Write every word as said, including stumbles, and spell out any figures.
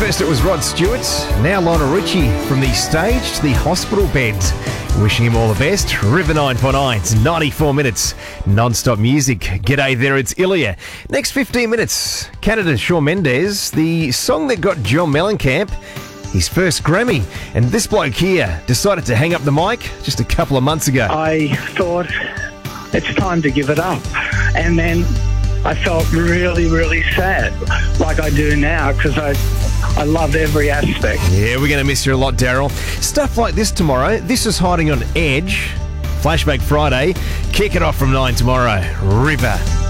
First it was Rod Stewart, now Lionel Richie, from the stage to the hospital bed. Wishing him all the best. River nine point nine, it's ninety-four minutes, non-stop music. G'day there, it's Ilya. Next fifteen minutes, Canada's Shawn Mendes, the song that got John Mellencamp his first Grammy. And this bloke here decided to hang up the mic just a couple of months ago. I thought it's time to give it up. And then I felt really, really sad, like I do now, because I I love every aspect. Yeah, we're going to miss you a lot, Daryl. Stuff like this tomorrow. This is Hiding on Edge. Flashback Friday. Kick it off from nine tomorrow. River.